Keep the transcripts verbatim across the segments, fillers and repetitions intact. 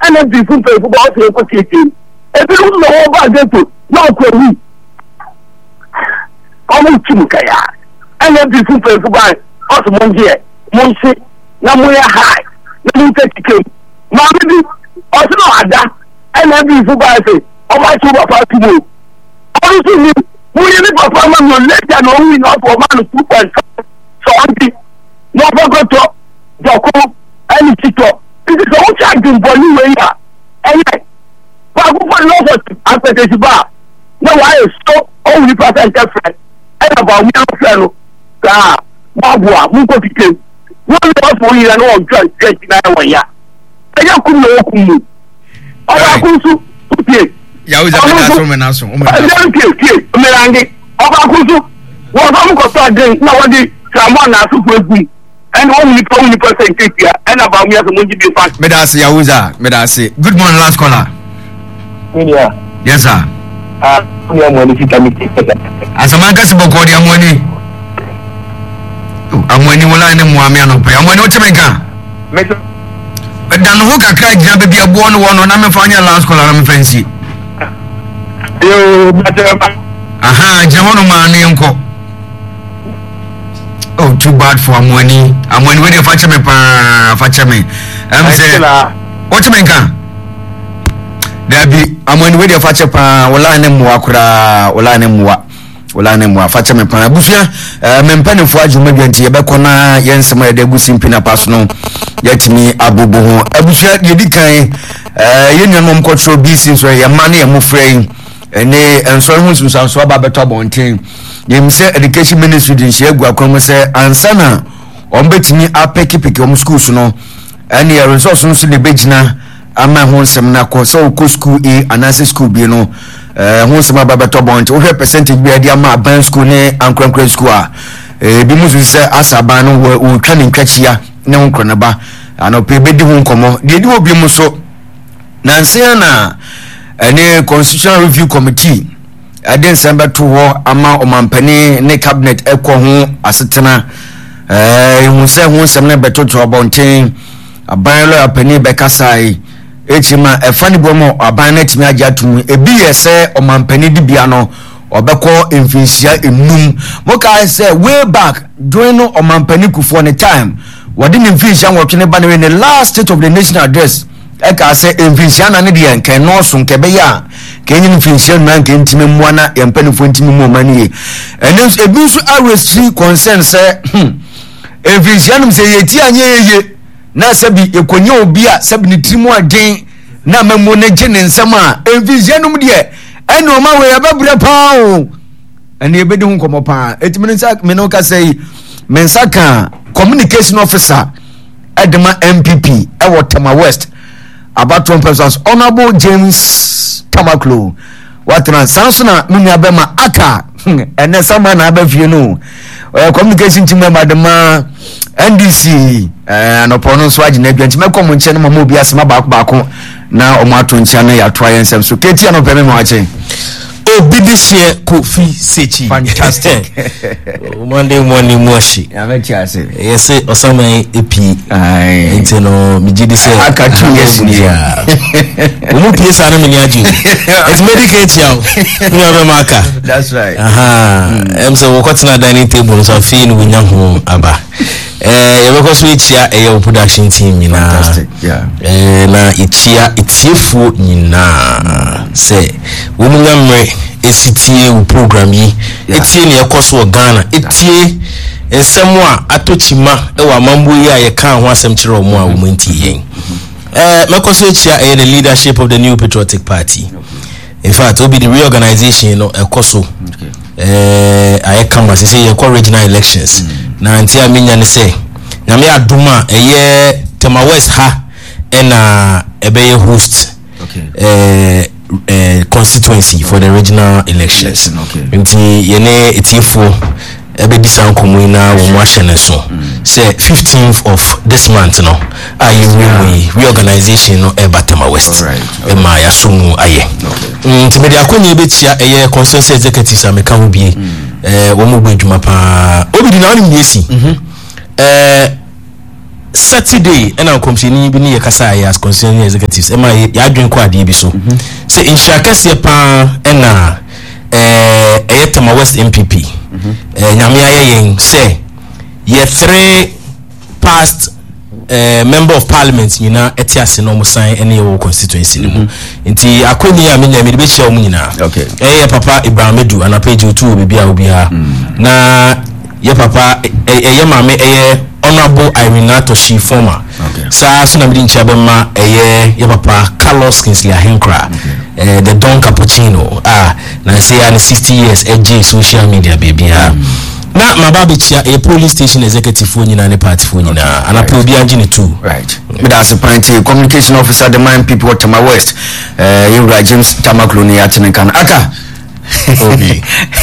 ana bi fun pe fu ba o se ko tete e bi lu no ba de to na ko wi omo chimu kaya ana bi fun pe fu ba o so mo nje mo nse na mo ya high na mo take ke ma bi o so no ada ana bi fu ba se o ma chu ba fa tu mo o so ni mo ye ni papa ma no later no wi no for man two point five so anti no for to joko any tito it is all charging for you way ya eh ba go for no for after this ba no why so only percent different and about me friend ka ba bo a mu ko tike no no for you no on join twenty nine one ya e ya ku no ku mu o ba ku su tie ya uza na so me na so o me na so tie tie me rangi o ba ku su wo ba mu ko to again na wodi tramon na su ku egu and only only percentage here and about me as a money be fast me da say ya uza me da say good morning last caller yeah yes sir ah ya mo ni fitamiti asama ka se boko dia mo ni amwani wala ne mo amia no pe amwani o temenka me dan ho kakra gina be bia bo no wono na me fa nya last caller na me fancy yo batema aha jamono ma ne nko oh too bad for amwani amwani we dey fache me pa fache me am say o temenka dabi amwani we dey fache pa wala ne mo akura wala ne mo wala ne mo fache me pa abusua mempanefo adwuma bianti ye bekọ na yensema ye de gusimpi na paso no yatimi abubu ho abusua ye dikan eh ye nyanom kọtro bisi so ye ma na ye mofrɛ ene enso hu susanso aba beto bonten yem se education ministry din hye gu akwam se ansana ombetimi apekipeke om schools no ene ye resource no so le begina ama ho nsem na ko so ko school A anase school B no eh ho nsem aba beto bonten wo hwe percentage bi ade ama ban school ne ankrankra school a eh bi musu se asaba no wo twa ne nkwachia ne ho krona ba anope bedi ho nkomo de di obi mu so nanse na ene constitutional review committee aden sembe to ho ama omampani ne cabinet ekọ ho asetena eh hu se ho sem ne betoto obonten aban lo apani be kasai echima efani bomo aban na timi agya tum ebi yese omampani di bia no obekọ emfinsia enum moka say way back during omampani kufo ne time wadi ne emfinsia wotwe ne ba ne the last state of the nation address eka se emfinsia na ne de enke no so nke be ya kenyi emfinsia na nke ntime mmoa na empanifo ntime mu mani ene ebi so arrestry concern se emfinsia no se yeti anye yeye na sabi ekonye obi a sabi ne tirimu aden na mamu ne gene nsam a emfinsia no de ene o ma we ababure pao ene ebedi hu komo pa etime nsa me no ka sei mensaka communication officer Edema M P P ewo Tama West about two persons honorable James Tamaklo watna sansona munya bema aka ene sama na abafie no communication team member Edema N D C eh anopono so agina adwanti mekom nche no mama obi asema baako baako na omo ato nche na ya toa yensem so keti anope me wache Obidishie Kofi Sechi. Fantastic. Monday morning moshi. Ya mechi ase. Yes, Osama epi. Ai. Ente no mijidi se. Aka two years ni ya. Umu pesa ana mnyaji. It's medicate yao. Nyabe maka. That's right. Aha. Em se wokoti na dining table so fi ni wunya ho aba. Eh yebeko switch ya eh production team nyina. Fantastic. Yeah. Eh na itia itiefu nyina. Se wumu ngamre esitie u program yi etie ne ekoso Ghana etie ensemo a atochima e wa mambo yi a ye kan ho asem kire omo a wo manti yen eh mekoso echia e the leadership of the New Patriotic Party. In fact obi the reorganization no ekoso eh aye kan wase say ye call regional elections na anti amenya ne say na me aduma eye Tama West ha e na ebe host eh Uh, constituency for the regional elections. Nti yene etifo ebe disa nkomu na wo ahye so say fifteenth of this month no ayi we reorganization no e Tama West e ma ya somu aye nti be dia akonya betia eye constituency executives ameka ho bie eh wo mo gbadwuma pa obi di na oni miesi eh Saturday and our company be near Kasai as concerning executives. Am I adwin kwa ade bi so. Say in Shakasi pa na eh Etama West M P P. Eh nyame ayen say ye three past uh, member of parliament nyina etiase no musan ene wo constituency no nti akoni a me nyame be chia mu nyina okay eh papa Ibrahim Edu ana page two bibia obi ha na ye papa eh mama eh honorable Irene Toshi former okay sa so na me nchia be ma eh ye papa Carlos Kingsley Ahenkra eh the Don Cappuccino ah na say an sixty years edge social media baby ha na mababechia a police station executive for nyina ne party for nyina ana probi angine too right but as a party communication officer the mind people at Tama West uh you James Tamaklo ni atene kan aka obi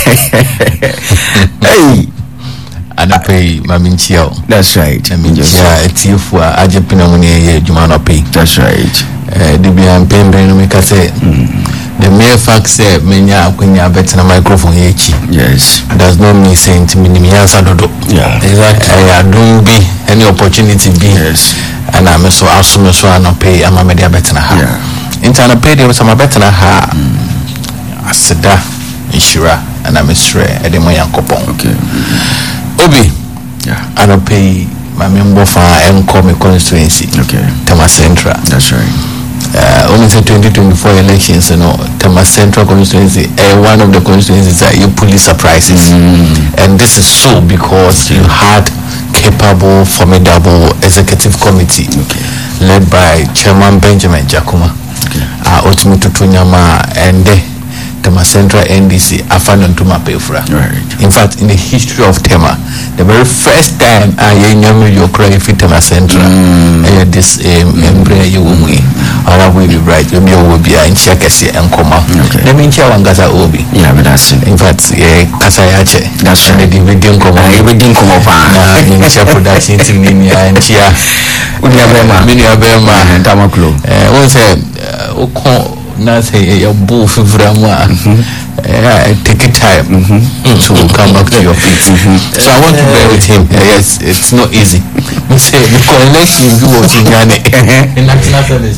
hey ana pay maminchia that's right maminchia etifu ajepina muni ye juma no pay that's right eh dibia mpembe no mekase the mere fact say menya akunya betina microphone yechi yes does not mean saying to me answer dodo yeah exactly I don't be any opportunity be yes and I'm so assume so I no pay am media betina ha yeah interna pay dey some betina ha aseda inshira and I'm sure e dey mo yankopon okay obi yeah I no pay my member for enko me constituency okay Tama Central that's right uh only the twenty twenty-four elections you know Tama Central constituency uh, one of the constituencies that you police surprises mm. and this is so because you had capable formidable executive committee okay. led by Chairman Benjamin Jakuma okay. uh ultimately Tunyama and uh, Tama Central N D C afano ntuma pefra right in fact in the history of Tema the very first time I nyame you cry fit Tama Central mm. uh, this um, embre you we ala we be right you be obi a nchia kese enkoma okay let me nchia wangasa obi yeah but that's it in fact eh kasa yache that's right the video nkoma I be din komo pa na nchia production team ni ya nchia uni abema mini abema Tamaklo eh won say okon na say your boo fivramwa eh take time mm-hmm. to come back to your feet mm-hmm. so I want to bear with him uh, yes it's not easy we say the connection you want to nyane in national service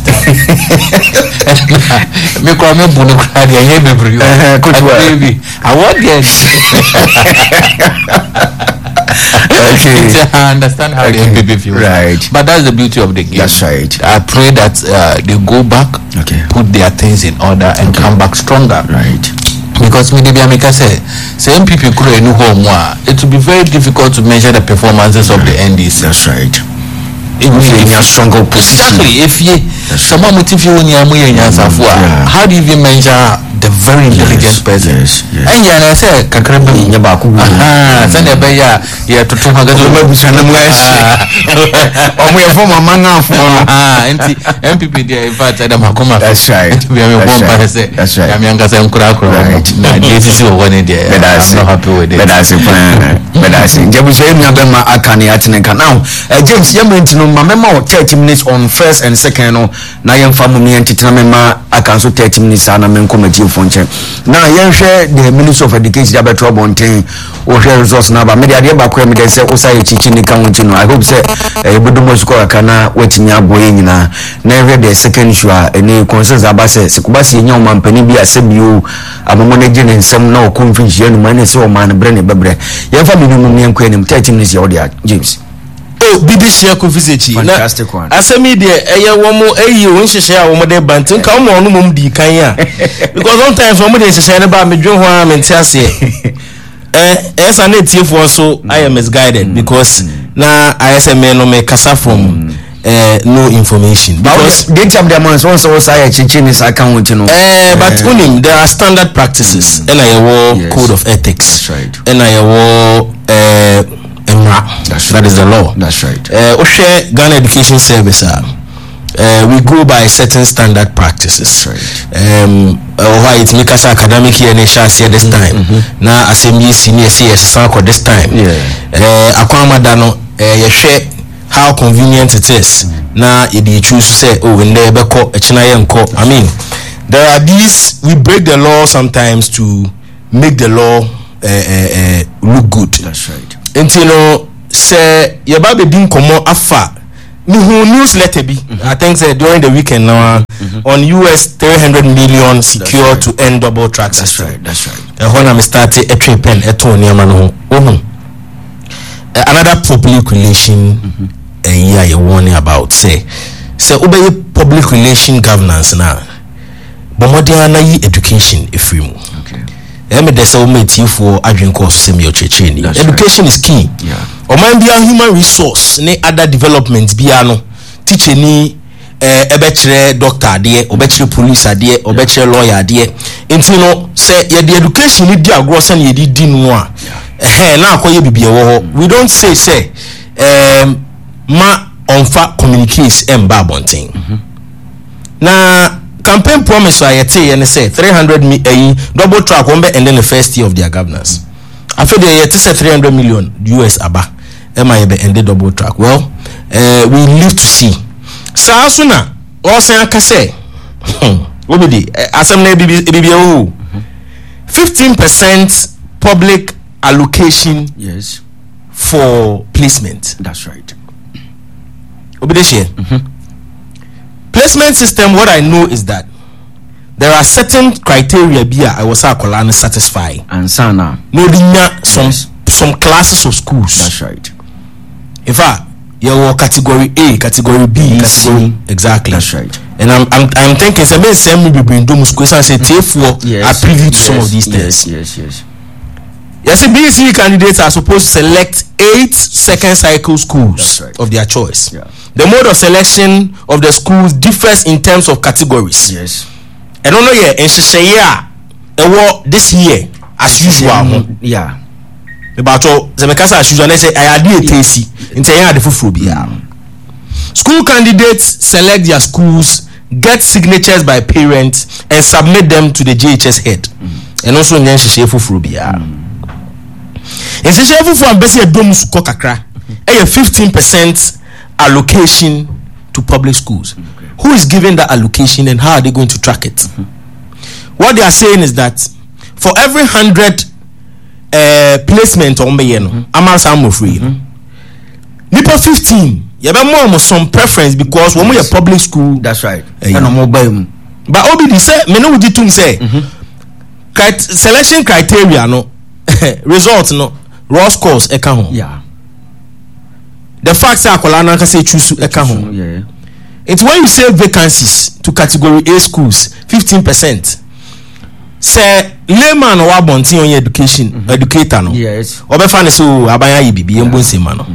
me ko me bunu kradi anye bebre baby I want it okay I understand how okay. the M P P feels right but that's the beauty of the game that's right I pray that uh, they go back okay put their things in order and okay. come back stronger right because me dey make say say M P P kuro enu home it will be very difficult to measure the performances right. of the N D C that's right even if you are stronger position exactly if you someone motive you when you are nyansafo how do you even measure the very intelligent yes, person yes yes and ya na say kakra be nya ba ku ah say na be ya ya tutu magazo ma busa na mu ashi omo ye form amanga afo ah enti M P P there in fact I am akoma that's right we am one part say that's right ya mi anga say nkura kura na D C C wo woni there I'm not happy with it but that's it but that's it jebu say mi abema akane atene kan now James yamenti no mamema thirty minutes on first and second no na yemfa mu mi entitena mema akanso thirty minutes ana menkomaji fonche na yenhwe the Minister of Education that better bonten o hwe resource na ba me dia ba kwa me dey say o say chichi ni kan wuti no I hope say e bodomo score kana watimi aboye nyina na hwe the second issue any concerns abase sekubasi nya o mampani bi asebio abomo na gene nsem na o convince yenu mane se o man bre ne bebre yenfa minimum ne nkwa enim thirty minutes ya o dia James oh bibi share ko visit na asemi de eye wo mo eyi o nhihye a wo mo de bantin ka mo no mom di kan ya because sometimes wo mo de nhihye ne ba medwe ho a mente ase eh esa na tiefo so I am misguided because na I S M no me kasa from uh, no information because they tell them once once was I chichi ni sa kan wuti no eh but unim there are standard practices and I have code of ethics that's right and I have uh That's that right. is the law. That's right. Uh, Oshe Ghana Education Service. Uh, uh, we go by certain standard practices. That's right. Um, uh, why it make us academic year nation here this time. Mm-hmm. Now assembly senior C S S this time. Yeah. Uh, Akwama dano. Uh, you share how convenient it is. Mm-hmm. Now you choose to say, oh, in there beko echina yenko. I mean, there are these. We break the law sometimes to make the law uh, uh, uh, look good. That's right. Until no say your baby didn't come afa Mihu newsletter be. Mm-hmm. I think uh, during the weekend now mm-hmm. on U S three hundred million secure right. to end double track that's system. Right, that's right. Uh, when I'm starting a trip pen at Tony Amano. Oh, another public relation mm-hmm. uh, yeah, you're warning about say say obey public relation governance now. But modern education if you okay. Eme desa o meti for adwen course semi ochecheni. Education right. is key. Yeah. O man bia human resource ne other development bia no teacher ni eh ebe kire doctor de, obe kire police ade, obe kire lawyer ade. Enti no say ye the education ni di agro se na ye di di no a. Eh na akoye bibie wo ho. We don't say say um ma onfa communicate emba bonten. Mm-hmm. Na campaign promise I say and say three hundred mi eh, double track one and then the first year of their governance. I feel they say three hundred million U S aba. Am I be ended double track? Well, uh, we live to see. Sa suna o say aka say. What be the assembly bibi fifteen percent public allocation yes for placement. That's right. Obedeshe. Mm-hmm. Placement system, what I know is that there are certain criteria bia I was akola satisfy. And sana no dinya some yes. some classes of schools. That's right. In fact, your category A, category B, B category C. Exactly. That's right. And I'm I'm I'm thinking some may send me be in those schools and say therefore I preview to yes, some of these yes, things. Yes, yes, yes. Yes, B C candidates are supposed to select eight second cycle schools right. of their choice. Yeah. The mode of selection of the schools differs in terms of categories. Yes. I don't know yet. And she say yeah, uh, this year as usual. Mm, yeah. About all the Mekasa as usual. They say I had a tasty. And say yeah, the phobia. School candidates select their schools, get signatures by parents, and submit them to the J H S head. Mm. And also then she say phobia. And she say for ambassador a dom school kakra. A fifteen percent allocation to public schools. Okay. Who is giving that allocation and how are they going to track it? Mm-hmm. What they are saying is that for every hundred uh, placement on Bayeno, Amal Samo free. Nipa fifteen, you have more some preference because when we are public school. That's right. Uh, yeah. Mobile. But Obi di say, me no udi tum say, crit- selection criteria no, results no, raw scores eka ho. Yeah. The facts are Kolana can say choose eka ho. Yeah. It's when you say vacancies to category A schools, fifteen percent. Say layman or abonti on your education, mm-hmm. educator no. Yes. Obefa so abaya yi bibi embo nsema no.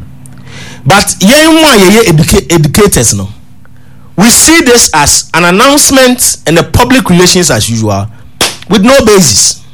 But ye mo ye educate educators no. We see this as an announcement and a public relations as usual with no basis.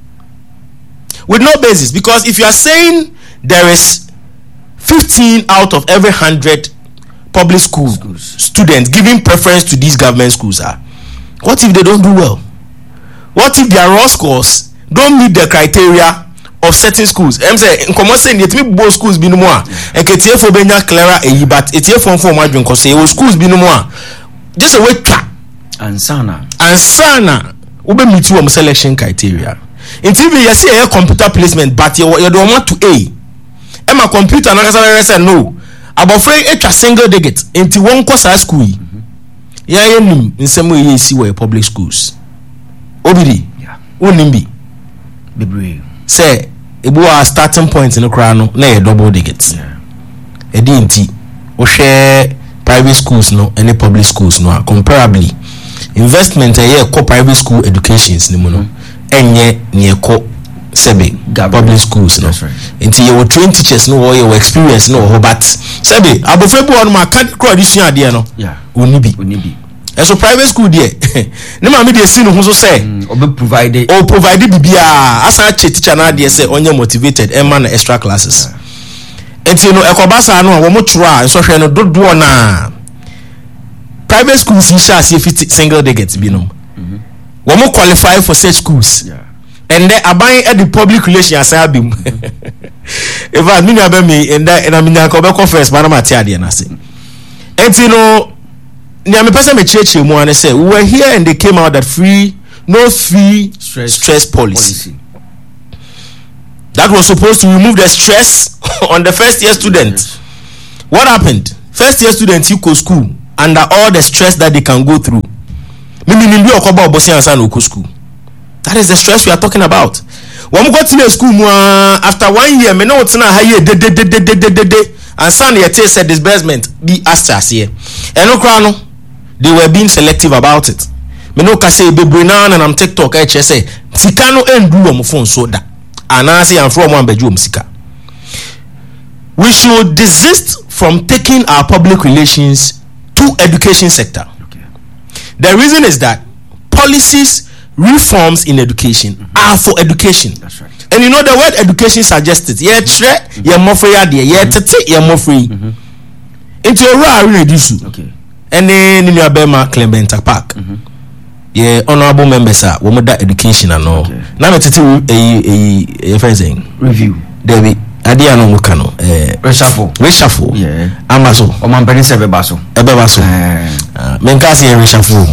With no basis, because if you are saying there is fifteen out of every one hundred public school schools. students giving preference to these government schools, are what if they don't do well? What if their raw scores don't meet the criteria of certain schools? I'm saying in common saying that me both schools be no more and K T F for benya clearer e but it form for my drink cause e schools be no more just a wait and sana and sana ube meet you selection criteria in T V you see a computer placement but you you don't want to A am a computer na say no about free a single digit into one course high school yeah you nim in some way you see where public schools obidi yeah onimbi bebre say ebu a starting point in the crown no na double digits yeah edi nti o share private schools no any public schools no comparably investment a year co private school educations ni mu no enye ne ko sebe public schools no nti you train teachers no or your experience no ho but sebe abofre bu on ma card crowd issue ade no yeah onibi onibi e so private school there ne ma me dey see no so say obe provide o provide bibia asa che teacher na dey say onye motivated e man extra classes enti no ekobasa no wo mo chura so hwe no dodo na private schools in sha see fifty single digits bi no wo mo qualify for such schools yeah and then aban at the public relations abim if I mean about me and that and I mean ko be conference man ma tia de na say enti no ni am person me cheche mu an say we were here and they came out that free no free stress, stress policy. policy that was supposed to remove the stress on the first year student. Yes. What happened? first year students you go school under all the stress that they can go through. Mimi nimbi okoba obosi ansa no go school. That is the stress we are talking about. When we go to the school after one year, me know what's na high de de de de de de de de and son ye take said disbursement be astras here. And no crown, they were being selective about it. Me no ka say bebre na and I'm TikTok I say sika no endu o mo phone so da. Anasi and from one bedroom sika. We should desist from taking our public relations to education sector. Okay. The reason is that policies reforms in education mm-hmm. are for education. That's right. And you know the word education suggests it. Yeah, tre, yeah, more free idea. Yeah, tete, yeah, more free. Into a rare reduce. Okay. And then in your Bema Clement Park. Yeah, honorable members are women that education and all. Now it's a a a phrasing review. David. Adi ano mukano eh reshuffle reshuffle yeah amaso o man peni se bebaso ebebaso eh menkasi e reshuffle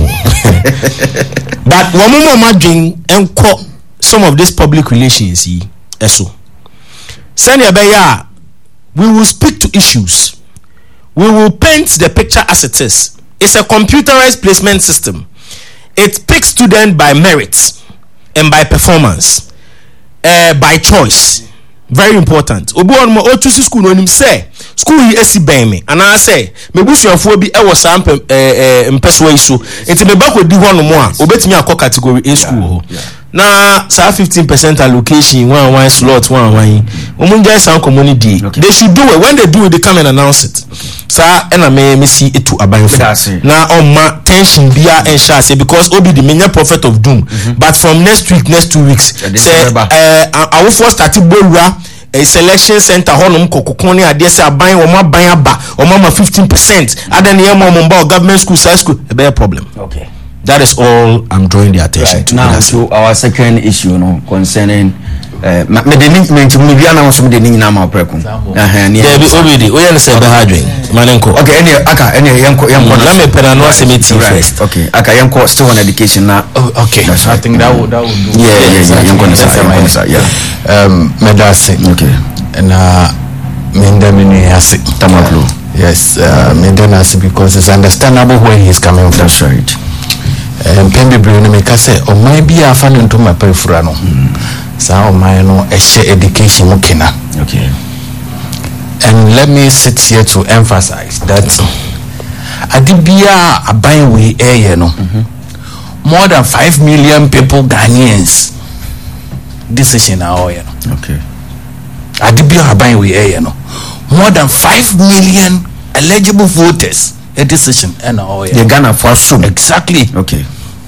but one more madwin enko some of this public relations yi eso send your beya we will speak to issues, we will paint the picture as it is. It's a computerized placement system. It picks students by merit and by performance, uh, by choice. Very important. Obi on mo otusi school no nim say school yi esi ben me and I say me busuafo bi e wo sam eh mpeso isu enti me ba ko di ho no mo a obetimi akọ category A school ho na sa fifteen percent allocation one one slot one one omunja sound community okay. They should do it. When they do it, they come and announce it. Sa ena me me see it to abanfo na on ma tension bia en sha say because obi the main prophet of doom mm-hmm. But from next week next two weeks say eh I will first start bolura a selection center honum kokokon ni ade say aban wo ma ban aba o ma fifteen percent adan ye mo mo government school high school e be a problem. Okay. That is all I'm drawing the attention right. to. Now to our second issue no concerning uh me the link me to me bia na so de ni na ma preku eh ni there be obedi o yan say be hadwen manenko okay any aka any yanko yanko na me pena no assemity first okay aka yanko still on education na oh, okay that's I think that would that would do yeah yeah yeah yanko na say yeah um medase okay na menda mini ase tamaplo yes uh menda ase because it's understandable where he's coming from. That's right. Um, Pembe Bruno make say, or maybe I found into my peripheral. So, my no education mukina. Okay. And let me sit here to emphasize that Adibia abai we air no more than five million people Ghanaians. This is in our you know. Okay. Adibia abai we air no more than five million eligible voters. A decision and all the Ghana for sure. Exactly. Okay.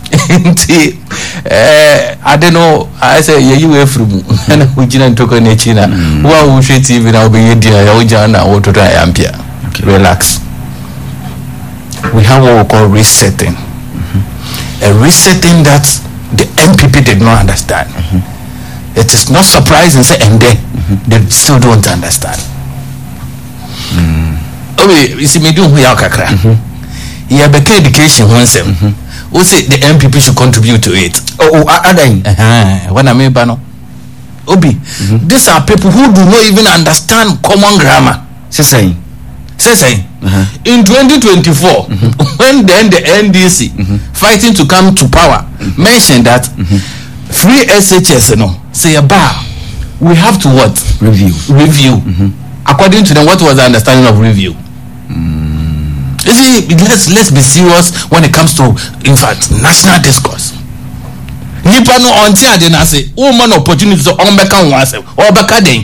uh, I don't know. I say yeah, you were from and we didn't talk on China. Well, we should even now be India. Ojana or to try ampere. Relax. We have what we call resetting. Mm-hmm. A resetting that the M P P did not understand. Mm-hmm. It is not surprising. Say and then mm-hmm. they still don't understand. Mm. Okay, you see me doing we are kakra. Yeah, but education once them. Who say the M P P should contribute to it? Oh, Adain. Uh-huh. When I mean bano. Obi, mm-hmm. These are people who do not even understand common grammar. Say saying. Say saying. Uh-huh. In twenty twenty-four, mm-hmm. when then the N D C mm-hmm. fighting to come to power mm-hmm. mentioned that mm-hmm. free S H S, you know, say about we have to what? Review. Review. Mm-hmm. According to them, what was the understanding of review? Mm. You see, let's let's be serious when it comes to, in fact, national discourse. Nipa no onti ade na say, o man opportunity so on beka wan say, o beka den.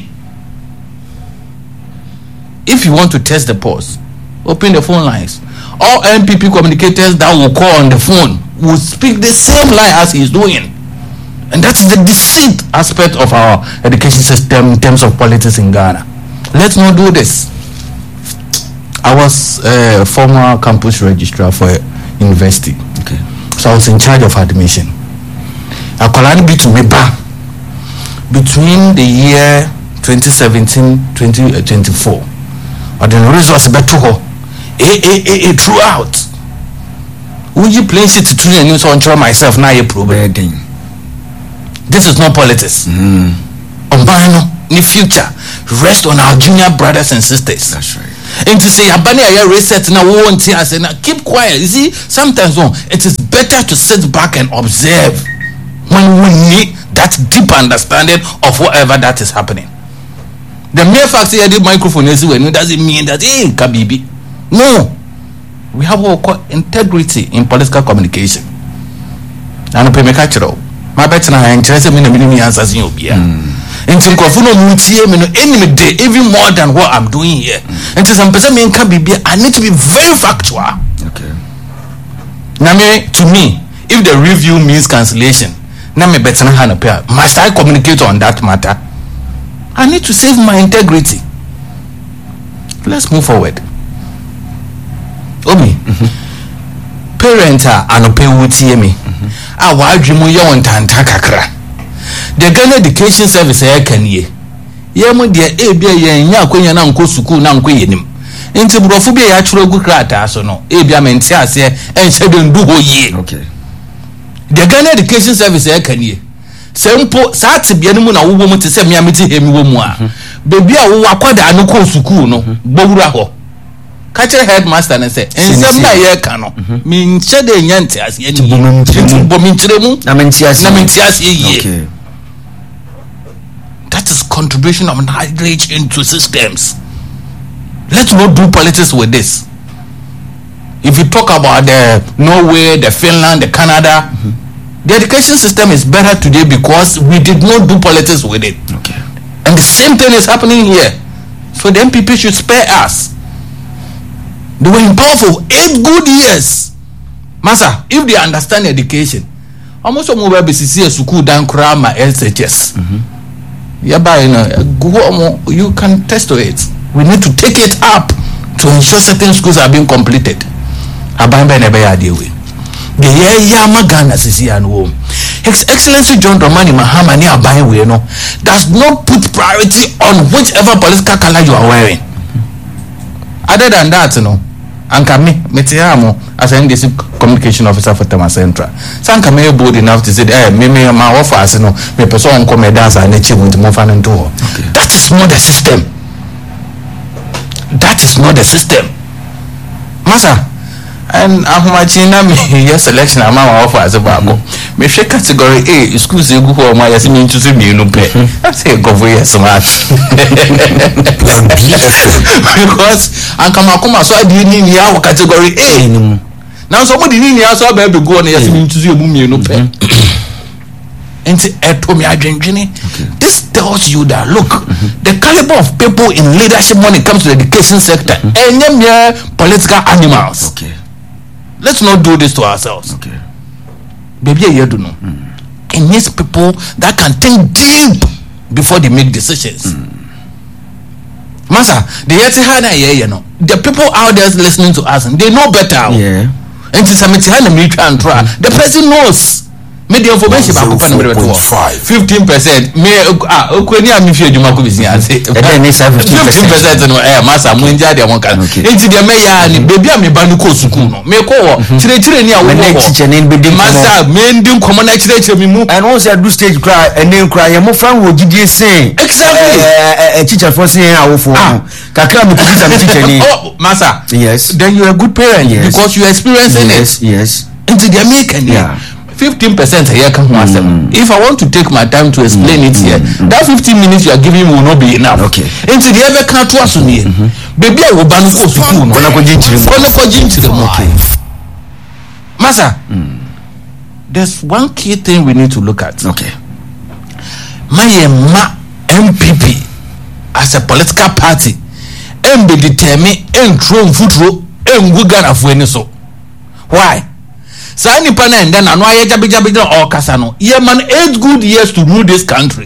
If you want to test the pause, open the phone lines. All M P P communicators that will call on the phone will speak the same line as he's doing. And that's the deceit aspect of our education system in terms of politics in Ghana. Let's not do this. I was a former campus registrar for a university. Okay. So I was in charge of admission. I could be to me back between the year twenty seventeen twenty twenty-four. Or the resource better ho. Eh eh eh throughout. Will you place it to the news on myself now? You problem. This is not politics. Mm. On the future rest on our junior brothers and sisters. That's right. And to say abani aya reset na wo nti ase na keep quiet. You see, sometimes oh, it is better to sit back and observe when we need that deep understanding of whatever that is happening. The mere fact that the microphone is when it doesn't mean that hey kabibi. No. We have what we call integrity in political communication. And pay me catch it all. My bet na interest me na me answers in obia. Nti nkofo no mutie me no any day even more than what I'm doing here. Nti some person me nka bibia, I need to be very factual. Okay. Na me, to me, if the review means cancellation, na me better na hand appear. Must I communicate on that matter? I need to save my integrity. Let's move forward. Obi, mm-hmm. Parent a anope wutie me. A wadwemu ye won tanta kakra. The Ghana Education Service e kan ye. Ye mo de e bia ye nya akonya na nko school na nko yenim. Nti brofo bia ya chiro gu krata so no. E bia menti ase en hye ndu ho ye. Okay. The Ghana Education Service e kan ye. Sempo sa te bia no mu na wo mu te se me ameti hemi wo mu a. Bebi a wo akwada no ko school no, gbowura ho. Catcher headmaster and say, and some na ye cano. Mean shed a yantas, yet bomintremu, Namentias, Namentias, ye. That is contribution of knowledge into systems. Let's not do politics with this. If you talk about the Norway, the Finland, the Canada, mm-hmm. the education system is better today because we did not do politics with it. Okay. And the same thing is happening here. So the M P P should spare us. They were in power for eight good years. Master, if they understand education, almost all mobile businesses school down Krama S H S. Yeah, you can test to it. We need to take it up to ensure certain schools are being completed. Abamba never had a way. The year Yamagana Sisian home. His Excellency John Dramani Mahama near Baywe no does not put priority on whichever political color you are wearing. Other than that, you know, Anka me, Metiamo, as an N D C communication officer for Tema Central. Sanka me bold enough to say, eh, me, me, my offers, you know, me person come a dance and achieve with more fun and do. That is not the system. That is not the system. Masa, and Ahumachina me, yes, selection, I'm our offer as a babo. Me shake category A, excuse you, go my yes, me to see me, no pay. I say, go for yes, much. Because I come up, so I didn't need our category A. Now somebody need us all baby go on yes, me to see you, no pay. And say, Etomi Argentini, this tells you that look, mm-hmm. the caliber of people in leadership when it comes to the education sector, mm-hmm. and them mere political animals. Okay. Let's not do this to ourselves. Okay. Baby, you do know. Mm. It needs people that can think deep before they make decisions. Mm. Masa, the Yetihana, yeah, you know, the people out there listening to us, and they know better. Yeah. And to some extent, the person knows. Me the information back up number two. fifteen percent. Me ah okweni am fi adwuma ko bisi ase. E dey ni fifteen percent no eh masa mo nja de won kan. Enti de me ya ni baby am ba no ko school no. Me ko wo chire chire ni a wo. Me teacher ni be di masa me ndi komo na chire chire mi mu. And once I do stage cry and then cry ye mo fan wo gidie say. Exactly. Eh teacher for say awofo. Kakra me teacher me teacher ni. Oh masa. Yes. Then you are a good parent yes. because you are experiencing yes, it. Yes. Enti de me kan ya. fifteen percent here can mm. If I want to take my time to explain mm. it here, mm. that fifteen minutes you are giving me will not be enough. Okay. Into the other can't trust me. Baby, I will ban for school. Gonna go jinchi. Gonna go jinchi. Okay. Masa, mm. there's one key thing we need to look at. Okay. My ma M P P as a political party, M be determined and throw footro and we gonna for any so. Why? Sa nipa na enda na no aye jabe jabe o kasa no ye man eight good years to rule this country.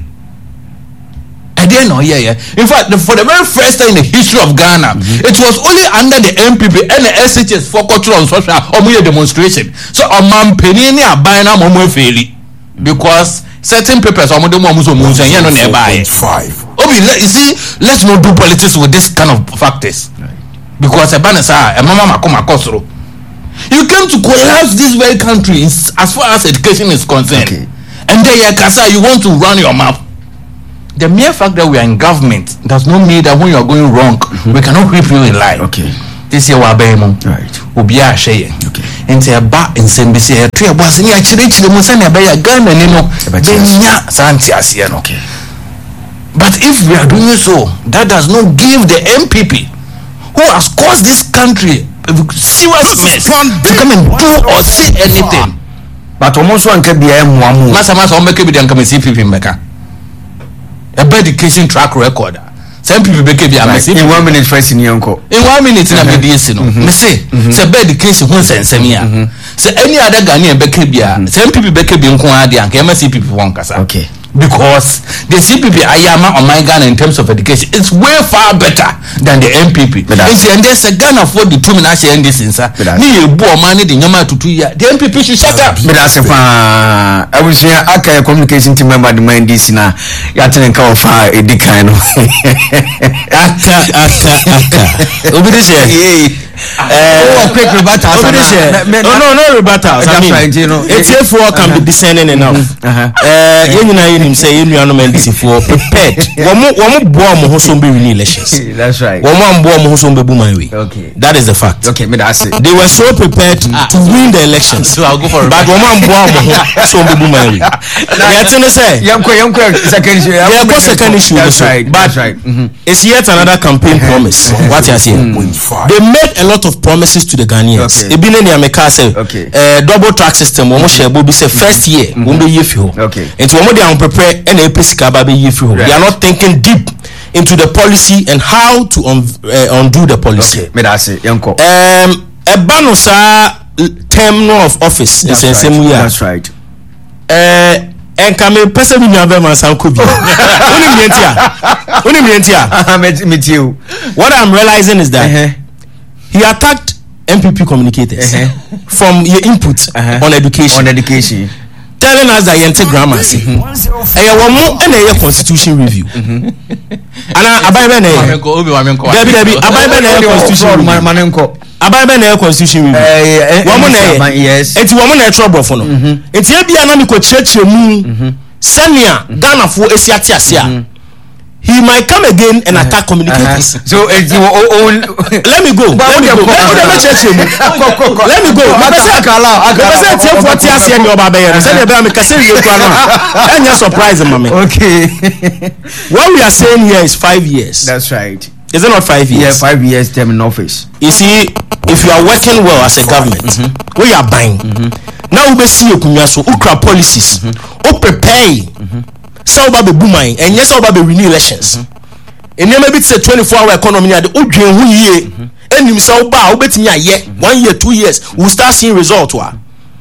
And then no yeah yeah. In fact, the, for the very first time in the history of Ghana, mm-hmm. it was only under the M P P and the S H S for cultural and social omuye demonstration. So o man peni ni aban na mo feli because certain papers omo dem omo so mo nsan ye no na e ba five. Obi, you see, let's not do politics with this kind of factors. Right. Because e ba na sa e mama makoma kosoro. You came to collapse this very country as far as education is concerned. Okay. And then you kasa, you want to run your mouth. the mere fact that we are in government does not mean that when you are going wrong, mm-hmm. we cannot whip you in line. Okay. This year we are being right. Ubia share. Okay. Into a bar in Sembisi, a tree was in a church, the Musana by a gun and you know, Benya Santi Asian. Okay. But if we are doing so, that does not give the M P P who has caused this country serious mess to come and do or say anything. But almost one can be a Muamu. Massa Massa, I'll make it and come and see people Mecca. A bad education track record. Some people make it in one minute first in Yonko. In one minute in a mediation. Me say, it's a bad education once and semia. So any other Ghanaian Bekebia, some people Bekebi and Kwadi and M S C people won't casa. Okay. Because the C P P Ayama on my Ghana in terms of education, it's way far better than the M P P. And there's a Ghana for the two minutes and this inside. Me, boy, money, the Yama to two years. The M P P should shut up. But that's if I was here, I can communication team member the mind this now. You are telling how far a decline. Aka, aka, aka. Over this year. Oh, quick rebuttal. No, no, no rebuttal. I mean, you know, it's if four can be discerning enough. Uh, you know, him say you know, man, this for prepared. One more, one more bomb who soon be winning elections. That's right. One more bomb who soon be booming. Okay, that is the fact. Okay, but that's it. They were so prepared to win the elections. So I'll go for it. But one more bomb who soon be booming. That's in the say. Young, young, second issue. Yeah, what's second issue? That's right. But it's yet another campaign promise. What you are saying? They made a lot of promises to the Ghanaians. Okay. Ebine ni ameka say, okay. uh, double track system. Omo share bobi say first year, mm-hmm. Won't be year for. Okay. Into omo they are prepare and epesika ba be year for. They are not thinking deep into the policy and how to un- uh, undo the policy. Okay. Me that say, yanko. Um, a bano sa term no of office. That's right. Same year. That's right. Uh. En kame pese mi nyabe man san ko bi. Oni mi entia. Oni mi entia. Me too. What I'm realizing is that uh-huh. he attacked M P P communicators uh-huh. from your input uh-huh. on education. On education. Telling us that yente grammar say. E ya womo e na ye constitution review. Ana abai be na ye. Debi debi abai be na ye constitution review. Manenko. Abai be na ye constitution review. Womo na ye. Yes. Enti womo na e trouble for no. Enti e bia na mi ko chechire mu. Sania Ghana for esiati asia. He might come again and attack communicators. Uh-huh. So uh, you, oh, oh, let me go. Let me go. Let me church him. Let me go. I say I allow. I say ten forty years and your baba here. Say the be me kase you kwa na. And you surprise mama. Okay. What we are saying here is five years. That's right. Is it not five years? Yeah, five years term in office. You see, if you are working well as a government, mm-hmm. we are buying. Mm-hmm. Now we see you so ukra policies. Mm-hmm. O prepare. Mm-hmm. So about the booming and yes about the renew elections. And then maybe it's a twenty-four hour economy the udwen hu ye and you say ba obetimi aye one year two years we'll start seeing result wa.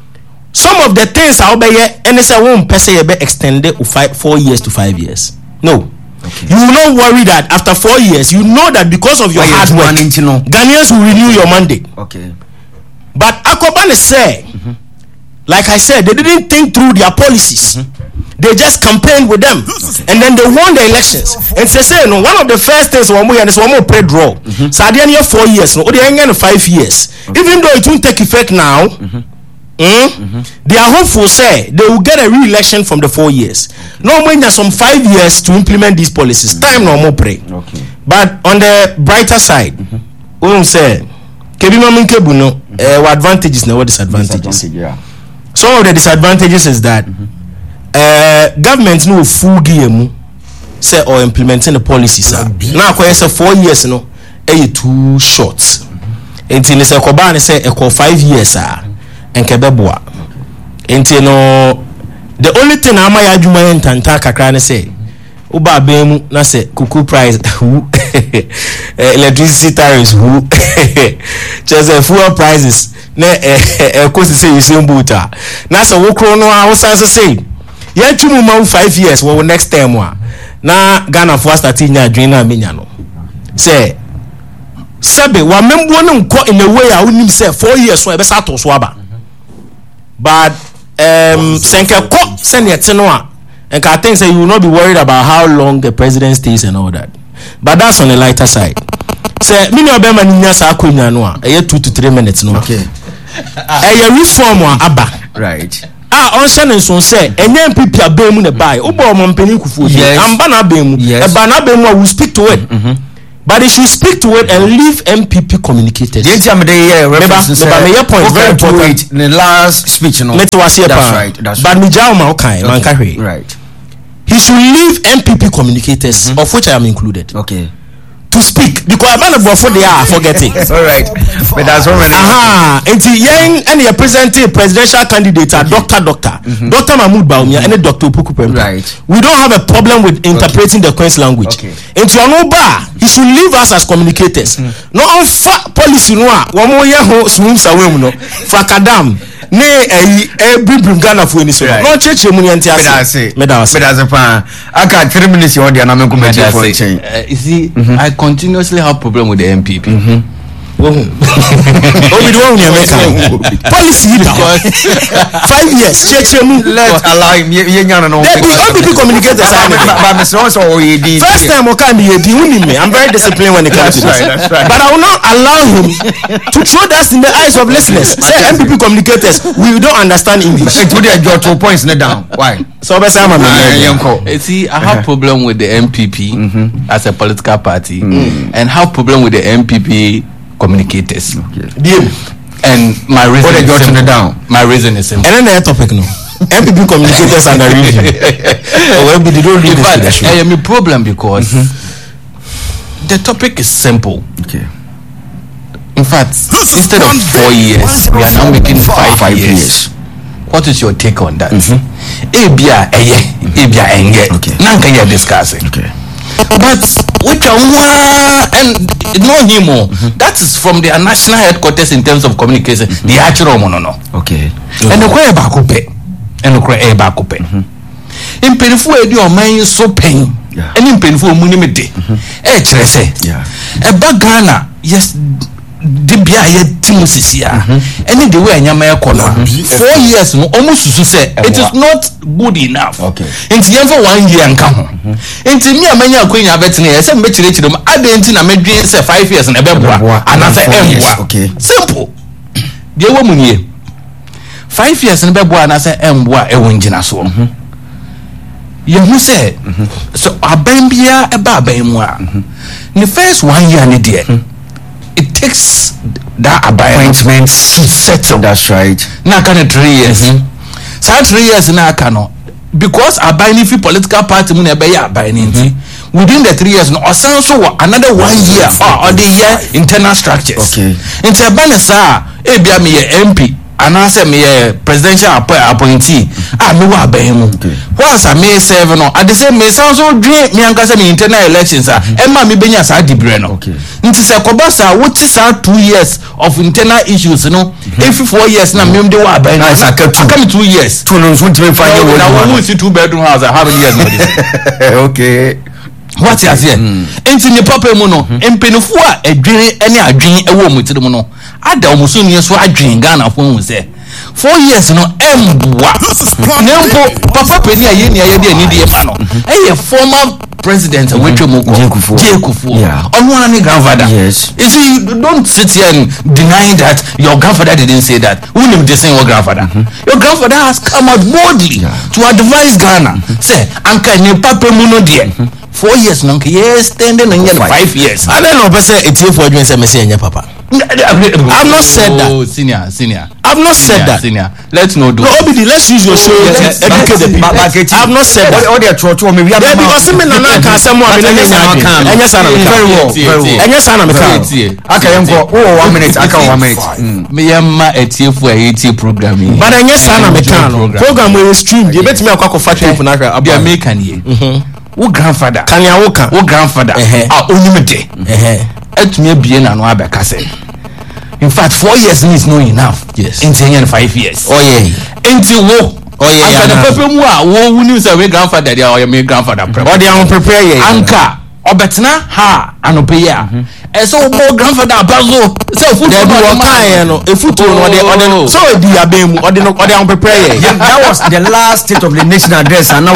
Some of the things are obey and they say one person be extended five four years to five years. No. Okay. You will not worry that after four years you know that because of your Why hard work Ghanaians will renew your mandate. Okay. But Akobane say mm-hmm. like I said, they didn't think through their policies. Mm-hmm. They just campaigned with them, okay. And then they won the elections. And they say, no, one of the first things one more is one more pay draw. Mm-hmm. So at the end of four years, no, they hang five years. Okay. Even though it won't take effect now, mm-hmm. Mm, mm-hmm. they are hopeful. Say they will get a re-election from the four years. Okay. No, when there's some five years to implement these policies, mm-hmm. time no more pray. Okay. But on the brighter side, we mm-hmm. say, Kebima Minkebu no, uh, what advantages and what disadvantages. Yeah. Some of the disadvantages is that. Mm-hmm. Uh, government no full game say or implementing the policies now kwa say four years no e too short enti ne say koba ne say e ko five years ah enke beboa enti no the only thing ama ya adwuma entanta kakra ne say uba bemu na say kuku price who electricity tariffs who just fuel prices na e ko say you say mbuta na say wo kro no a wo san say yeah, two more five years. Well, next time, wa na Ghana for starting nya adwin na menya no. Say, sabe wa membo no nko in a way I wouldn't say four years so e be sa to so aba. But um, senke ko send yet no a, and I think say you will not be worried about how long the president stays and all that. But that's on the lighter side. Say, me no be man nya sa akonya no a, e two to three minutes no. Okay. E reform wa aba. Right. ah on share nso say enya M P P abemu ne buy ubo omompeni kufu amba na abemu e ba na abemu will speak to it but they should speak to it and leave M P P communicators. The entire day yeah reference my point very important in the last speech no. Let was here that's right that's but right. Mijao ma okay man ka hwe Right. He should leave M P P communicators mm-hmm. of which I am included. Okay. To speak because man of for they are forgetting. All right. But that's already. Aha. Until young and your presenting presidential candidate are doctor doctor mm-hmm. Doctor Mahmoud Baumia and Doctor Opoku Pembe. Right. We don't have a problem with interpreting okay. the Queen's language. Okay. Until no bar, he should leave us as communicators. Mm-hmm. No on fa policy no one more year ho smooth away no. Frakadam. Ne eh eh bibrim Ghana for any so. No church mu nti ase. Medase. Medase pa. Aka three minutes you dey na me come for change. You see, mm-hmm. I continuously have problem with the M P P. Mm-hmm. Oh, we don't America. Policy because five years. Church mu. Let allow him. Ye nyana no. The M P P communicators are. But Mister Also oyedi. First time o can be yedi uni me. I'm very disciplined when it comes to this. That's right. But I will not allow him to throw that in the eyes of listeners. Say M P P communicators, we don't understand English. It would have two points down. Why? So be say am I see I have problem with the M P P mm-hmm. as a political party mm. and have problem with the M P P communicators. Okay. And my reason what is simple. Down. My reason is simple. And then the topic no. M P P communicators and the review. Oh, M P P don't read this. I am a problem because mm-hmm. the topic is simple. Okay. In fact, instead of four years, we are now making five, five years. years. What is your take on that? Ebia eye, ebia enge. Okay. Now can you discuss it? Okay. But which one and no himo mm-hmm. that is from their national headquarters in terms of communication. Mm-hmm. The actual no no. Okay. And the kwe ba kupe. And the kwe ba kupe. In penfu edi o man so pain. And in penfu muni me de. Eh kire say. Yeah. E ba Ghana yes dibia ye timu sisia. Any the way anyama e kono. four years no almost to say it is not good enough. Okay. Inti yen for one year nka ho. Inti mi amanya akwenya betene ye se me kire kire mo adenti na medwen say five years na beboa anasa emboa. Okay. Simple. De wo munye. five years na beboa anasa emboa e wonjina so. Ye hu say so aban bia e ba aban mu a. The first one year ne de it takes that appointment to settle. That's right. Now can three years. Mm-hmm. So three years now can because abiding for political party mun ebe ya abiding mm-hmm. within the three years no osan so another one year or the year internal structures. Okay. Into abana sa e bia me M P and I say me presidential appointee ah me wa aban mu. Once I may serve no at the same me sound so dream me anka say me internal elections ah e ma me benya sa dibre no. Okay. Nti say kobasa what is our two years of internal issues no every four years na me dey wa aban no I come two years two no so three five years now we see two bedroom house how many years now okay what you say enti ni papa mu no empenufo a adwene ene adwen e wo mu tiri mu no ada omuso ni so adwen Ghana fo hu say four years no embua nempo papa peni aye ni aye de ni de ma no eh former president Wetwemoko Jekufu ono ani grandfather. Yes. You see, you don't sit here and deny that your grandfather didn't say that. Who named the same your grandfather? Mm-hmm. Your grandfather has come out boldly yeah. to advise Ghana. Mm-hmm. Say, Anka ne papa muno die. Four years no yes, standing and five. five years. I don't know but say it's here for you say me say papa. I've not said that. Oh, senior, senior. I've not said that. Senior, let's not do. No, Obidi, let's use your show. Let's educate the people. I've not said that. All they are true to me. We have because me na na can say more. Enya sana me can. Enya sana me can. Very well, very well. Enya sana me can. Aka yenko. Oh, one minute. Aka one minute. Me yamma etie fu etie programming. But enya sana me can. Program we stream. You bet me akwa ko factory for na hwa. Be American ye. Wo grandfather. Kan ya wo kan. Wo grandfather. Ah, onimede. Eh. Etumi abie na no abeka say. In fact, four years is not enough. Yes. In ten five years. Oh yeah. Until wo. Oh yeah. Anka the people mu a wo who knew say we grandfather there or my grandfather. Or they are prepare ye. Anka obetna ha anope ya. E so mo grandfather abazo. Say food no kan no. E food no dey or so e di abem or dey no or they am prepare ye. That was the last state of the nation address and now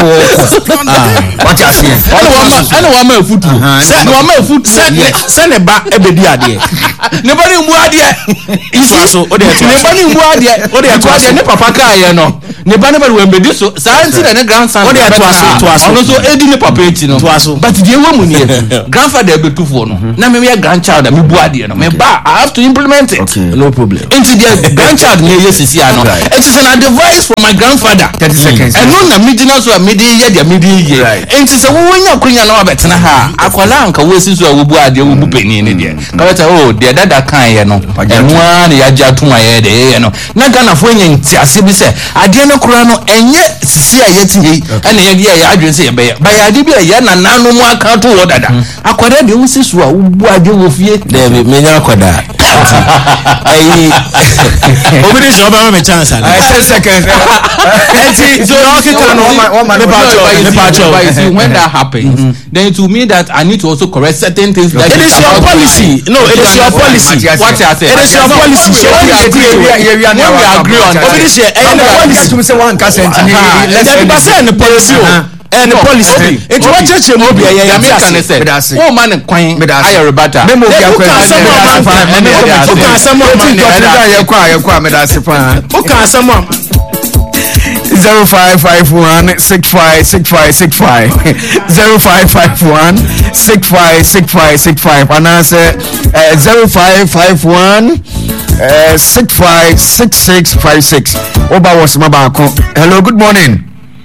what you say. Anyone ma food. Say no ma food say ne ba e be di ade. Nobody mu ade. Isi so o dey. Nobody mu ade. O dey to ade ne papa ka ye no. ne ba ne ba we mbedi so saa nti na ne grandson what they to aso to aso ono so edi ne papa enti no to aso but the wo mu ne grandfather ebetufo no na me me grandchild me bu ade no me ba I have to implement it. Okay, no problem. Into the grandchild me yes is here no. It is an advice from my grandfather. thirty seconds. And no na midina so midi ye dia midi ye. Into say wo wonya kunya na obetena ha. Akwala anka wo si so wo bu ade wo bu peni ne de. Ka weta oh de dada kan ye no. Enwa na ya ja tuma ye de ye no. Na Ghana fo nya ntiase bi se ade no kura no enye sisi a yeti ye. Ana ye dia ya adwen se ye be. Ba ya ade bi ye na nanu mu aka to wo dada. Akwada de wo si so a wo bu ade wo fie. De me nya akwada. Ayi obìnrin sọ bá mi chance ala. ten seconds. Eti so no kika no me pa cho but you see when that happens mm-hmm. then it will mean that I need to also correct certain things that it is your policy. No, it is your policy. What I said, it is your policy. So we agree we agree on obìnrin ṣe ẹyẹ na policy to say one percent ni let's say the policy and the policy it what church mo bi ẹyẹ ya me say o man kwan ayo rebata me mo bi akwa me o kan asemo man ya kwa ya kwa me da se fa o kan asemo zero five five one six five six five six five zero five five one six five six five six five and answer zero five five one six five six six five six. Oba was mabako. Hello, good morning.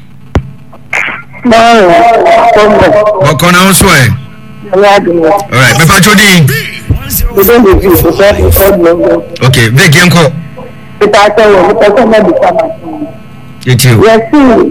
What can I say? All right, me pa jodi. Okay, big yanko. It's you. Yes,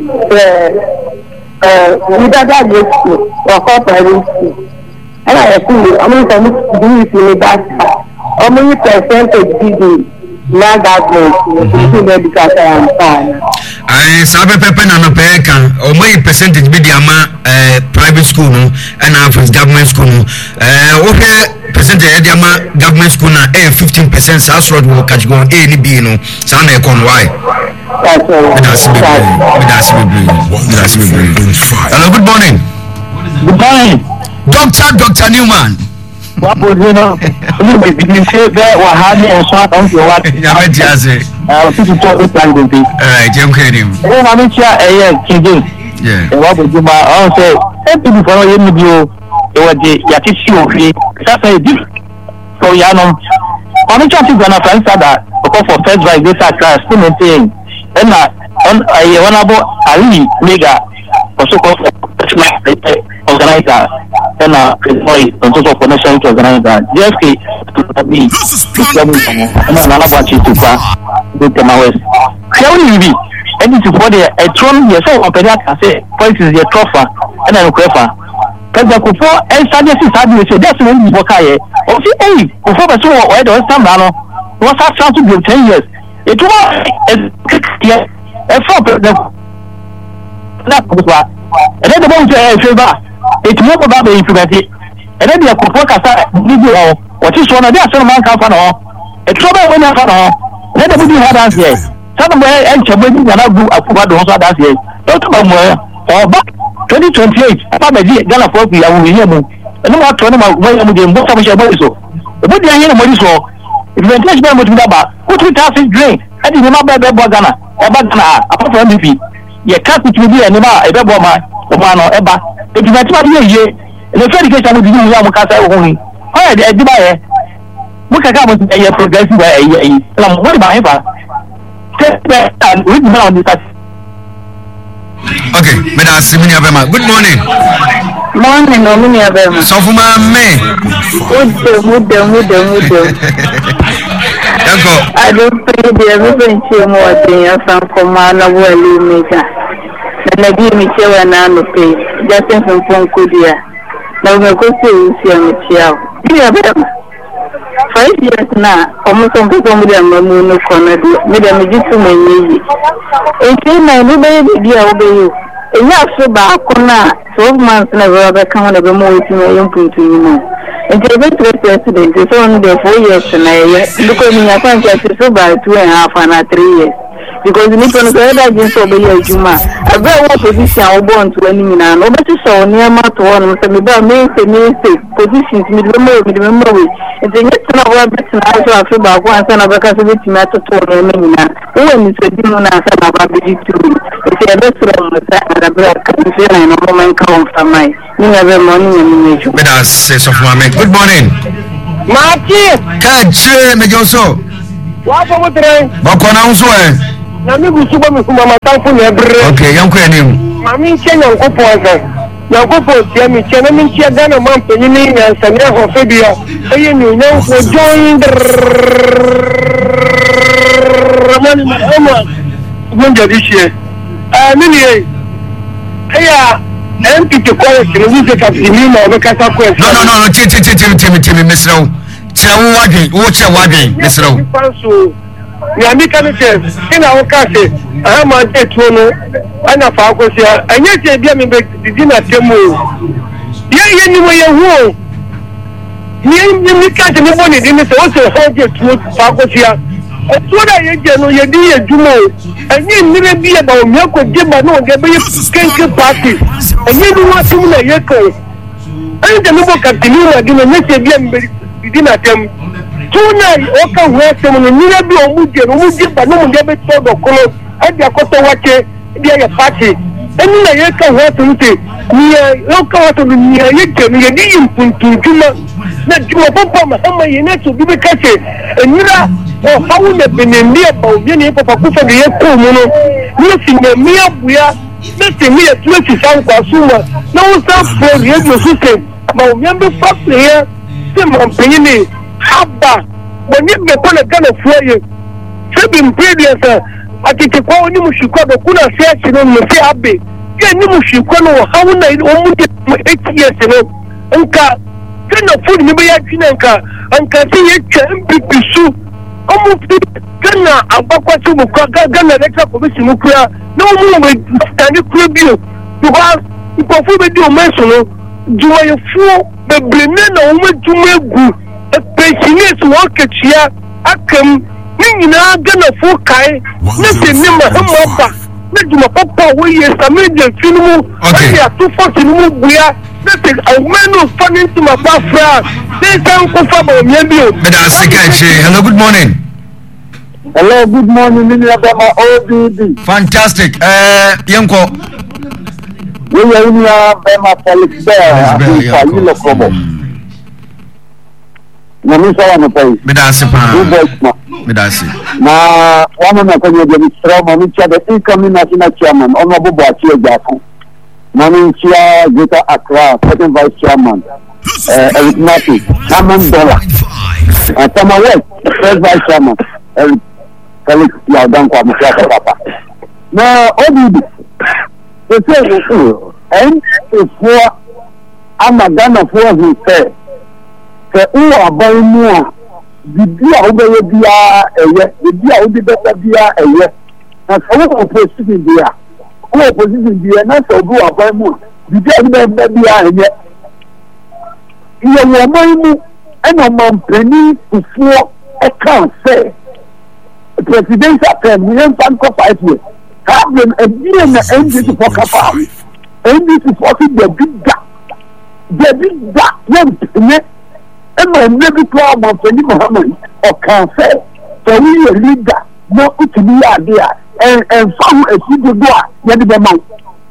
uh, we got that good school, or corporate school. And I see, I'm going to do it in the back. How many percentage did you? Not that much, because I am fine. I sabe pepe na no peka o my percentage be the ama private school no and average government school no eh o percentage the ama government school na eh fifteen percent sa sort wo catch go A ni B no sa na e kon why that's all. That's me that's me that's me hello, good morning. Good morning, Doctor Doctor Newman. What was you know? You say that what had and so on your what? Ya me tiase. I was to talk with language. All right, I'm kidding. When I'm in here, eh, today. Yeah. What was you my I say, hey, people follow you video. It was the Yatishi of it. That's a deal. So, yeah, no. I'm not trying to go on a friend that because for first drive this class, still maintain. And on a honorable Ali Mega also called organizer. And uh, boy, on top of national organizer, J F K to be and another batch to pass with the West. How will you be? And it's for the a tron yourself of Pedak and say, point is your trophy and then Krefa. Because the Kupo and Sadia is having to that's when you work here. Or see, hey, before the show, where the Western Bano was that chance to be ten years. It was a four that was what. And then the one to a favor. It's more about the implementation. And then the Kupokasa video, what is one of the other man come on, a trouble when I come on, let the video have us here. Somewhere and Chabby when I do a Kubado also does here. Don't come where or back twenty twenty eight. Probably Ghana folk, I will hear me. And no one told him about where I'm doing most of my so. The body I hear money so. If you touch them with Gaba, what we pass is drain. I didn't know about Ghana, about Ghana, apart from M V P. You can't put me and a Ebama, Obama, Eba. If you want to hear the education will be doing Yamaka only. Oh, the Dubai. Look at how much a progressive way. What about him? Okay, Madam Simini Abema. Good morning. Morning, Omini Abema. So for my man. Good, good, good, good. I don't pay the everything more than your son from Manabu Mega. And I give me chair and I'm pay. Just in from Ponkudia. Now we're going to see a child. Dear them. Five years now, almost some people with them, no corner, made a magic to me. And say, my new baby, dear, obey you. And you have so bad, twelve months never come on a more to my young to you. And the eventual president is only there four years and I look at me, I find that it's so bad two and a half and three years. because you need to know that you so be a juma. A very what position I born to any man. Nobody saw near my to one. So me ba me say me say positions me remember me remember we. It's a net na wa bet na so afi ba ko ansa na ba ka so bit me to to me me na. When you say you na ansa na ba be to. It's a best from the na bra ka se na no moment come from my. Me have morning and me. Bedas say so for me. Good morning. Mati, Kache me joso. wapo mutre. Bakona unso eh. Na mi gusuba mi kuma matanfu ne bre. Okay, yanko enim. Mami nche nyankopo asa. Nyankopo tia mi che na mi nche Ghana man penyini nyansa ne ho febia. Eye ni nyanko join Ramani Mahama. Munja dishie. Ah nini eh. Aya M P to call it we take up the name of Kasa Quest. No no no no, timi timi timi timi misro. Tia wo wadwen, wo che wadwen misro. Ya mi kan se ina wo ka se aha ma de tuo no ana fa akosia anya je bia mi be didi na temu ye ye ni mo ye hu ni ni mi ka je ni bo ni di mi se o se ho je tuo fa akosia e tuo da ye je no ye di ye jumo anya ni re bi ye ba o mi ko je ba no ge be ye kenke party anya ni wa tum na ye ko anya je ni bo ka di ni na di no ne se bia mi be didi na temu tuna oka wese mo ni na bi o mu je no mu je ba no mu je be to do kolo e dia ko to wache dia ya party eni na ye ka wese nte ni oka wato ni ye je ni ye di impuntu juma na juma papa ma ama ye na to bi be kache enira o hawo na benendi e ba o bi ni papa ku fa de ye ko mu no ni si na mi abuya na se mi e tu e si san kwa suma na o sa pro ye do su se ba o mi be fa ye se mo penini haba wani me kona Ghana fuye sebi mpredesa atete kwa oni mushikwa do kuna sia chino no se abe ke ni mushikwa no hawo na o mu de eight years no nka kana food mi be ya twina nka nka se ye twa M P P su o mu kana abakwa tu mu kwa Ghana lecture commission mu kura na o mu be tani kura bio because ikofu be di o menso no juwa ye fu be bleme na o mu juma egu pensioners work here akam nina Ghana fo kai na se ni mahama ba na juma papa we yes amede filmu okay to forty mu buya na se awmenu funny to my bafra they can ko fa ba mi bio me da sikache. Hello, good morning. Hello, good morning, Mini Abama O B B. Fantastic. Eh yanko we are in Abama Felix Bear and you look como na misa wana pai medasi pa medasi na wana na kwenye demonstration mami cha the incoming national chairman honorable Boachi Ejafo mami cha Greater Accra second vice chairman uh, Eric Mati Hammond Dollar and Tama West first vice chairman Eric Felix Laudan kwa msiaka papa na obi ese en efo ama Ghana fo himself se uwa aban mu a bibi a obeye bia eye bibi a obi beta bia eye na se wo opposition bia wo opposition bia na se obi aban mu bibi a obi beta bia eye iye wo man mu ena man preni fufuo e kan se presidential term we fan ko five years have them a year na N D C for kafa N D C for the big gap the big gap when Emma never told my friend Muhammad or cancer. So we a leader, no to be idea, and and some a super door, yet the man.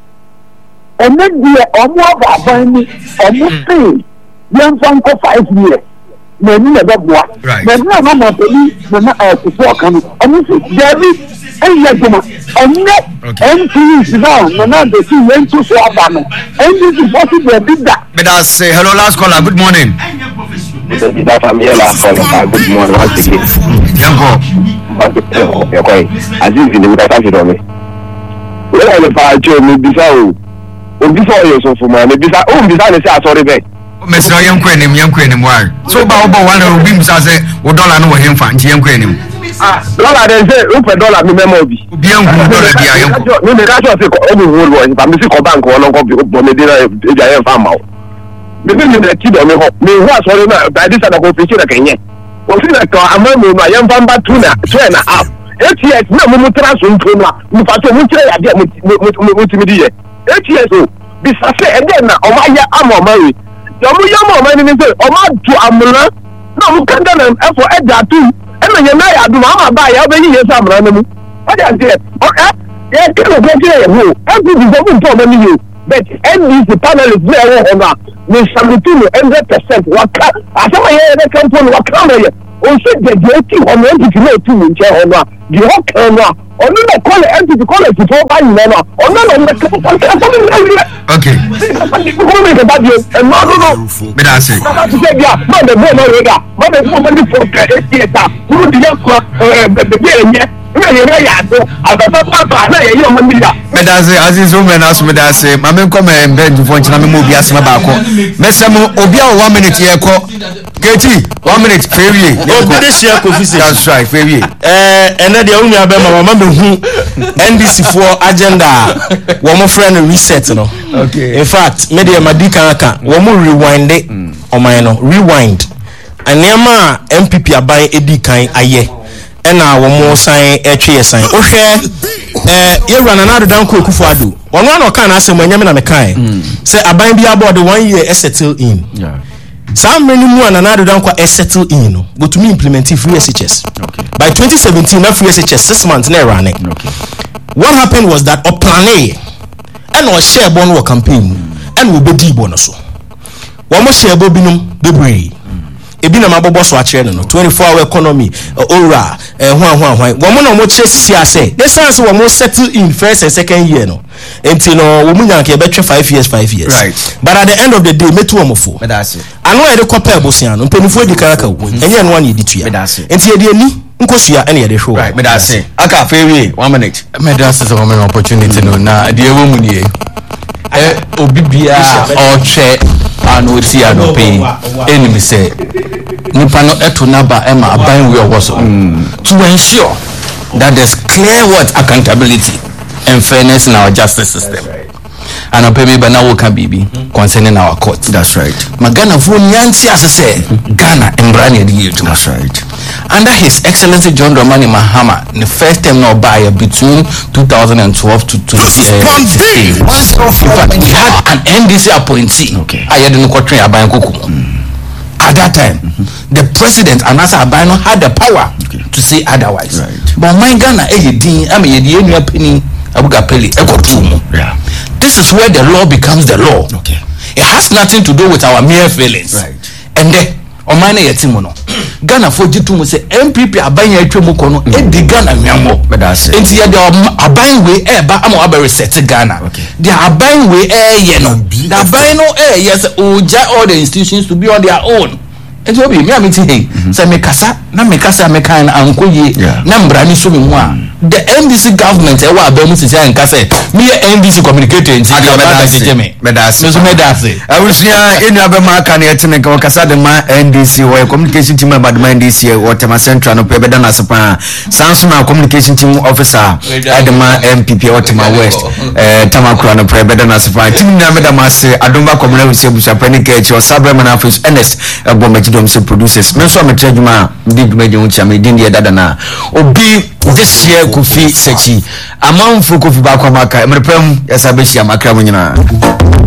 And then we are almost about me, almost saying, young son for five years. Many of them what? There's no number to me, the not to talk on. And this is very, and yet, and net, and two is now, no, not the two went to Swabana. And this is possible a big that. Let us say hello, last caller. Good morning. That Amela calling. Good morning once again. Yanko. Okay. Aziz in the Mutafi Domi. When I find you, maybe so. Before you so for my maybe I oh, this I say sorry, babe. Mister Yanko and him, Yanko and him, why? So, about one of the beams, I say, what dollar know him, fan, Yanko and him. Ah, dollar, they say, open dollar, me memory. Bianco, Yanko. No, the guy was only one was, but Mister Bank or no copy of Medina, if I am farm out. Because the kid on me, me was only by this other competition again. Was it like a man with my young bamba tuna, two and a half? eight years na mo mo tra so nto no a mo fa so mo kire ya de mo mo timi di ye eight years o bisa se e de na o ma ya ama o ma we yo mo ya ma o ma ni se o ma du amuna na mo kan da na e for e da tu e na ye na ya du ma ma ba ya be yi ye sa amuna na mu o ja se o eh ye ke no go kire ye ho e ku di go nto ma ni yo but N D C panelists na e ho na me salutu one hundred percent waka asema ye de campaign waka na ye o se de de ti ho no ti na tu nche ho na di ho kan na onu na call N D C call it for ba ni na onu na me ka ka ka okay ko me ka ba di e no no no me da say ka ti se bia ma de bo no we ga ma de ko ma di for ka e ti ta ku di ya ko eh be be enye me ye ya do ababa papa na ye yo ma mi da me da say azizo me na so me da say ma me ko me be du fo nchina me mo bi asema ba ko me se mo obi a one minute ye ko Keti one minute fairly o bi de share ko fisi that's right fairly eh ene de unu abe ma mama me hu N D C for agenda wo mo friend reset no okay in fact me de madika aka wo mo rewind it o man no rewind anema M P P aban edi kan aye ena wo mo san etwe yesan o hwe eh ye run na adodan ko kufu ado ono na kan asem anyame na me kan say aban bi aboard one year settle in yeah some many more na adodan ko settle in no go to me implement free S H S okay by twenty seventeen na free S H S six months na run it okay what happened was that o plan A and o share bon wo campaign and we be di bo no so wo mo share bo binum bebre ebi na mabobo so a kire no twenty-four hour economy ora eh hwan hwan hwan wo mo na mo kire sisi ase the sense wo mo settle in first and second year no enti no wo mo nyanke be twe five years five years right but at the end of the day metu wo mo fo me da say anu e de kopa ebosia no mpenifu edi kaka wo enye no ane edi tua me da say enti e de ani nkosua ane ye de hwo right me da say aka fairly one minute me da say so many opportunity no na de ewo mu nie eh obi bia o hwe anu ti anu pe enimi say nipa no eto naba e ma aban we owo so to ensure that there's clear what accountability and fairness in our justice system and I pay me by now can be concerning our court. That's right. Magana for Nyansi as I say Ghana and Brani the That's right. Under His Excellency John Dramani Mahama, the first time now by between two thousand twelve to twenty sixteen, in fact, we had an N D C appointee. Okay. I had no country Aban Kuku. At that time, mm-hmm. the president Anasa Abano had the power okay. to say otherwise. Right. But my Ghana, I mean, the penny. Yeah. This is where the law becomes the law. Okay. It has nothing to do with our mere feelings. Right. And then, on my yetimono, Ghana for Jitu say M P P abanya etwemukono e di Ghana nyamo. But that's it. Enti ya the aban we e ba am aba reset Ghana. Okay. The aban we e ye no. The aban no e yes oja all the institutions to be on their own. Enti obi me amiti hey. Say me kasa na me kasa me kan ankoye na mbrani so me ho a. The N D C government e wa abamu sisi an kase me N D C communicator enti I me me me that's me so me that's it. I wish ya enu abema aka na yetene ka kasa de ma N D C wo communication team about the N D C wo tema central no pe beda na sepa sanso na communication team officer adema M P P wo tema west eh tamakura no pe beda na sepa team na me da mase adomba community busa pani ke chi osabre mana office N S bomajidom se producers me so ametra djuma ndi djuma je uncha me din de dada na obi this year Kofi Sechi amanfo Kofi ba kwa maka mrepem yasa be shi amakra munyina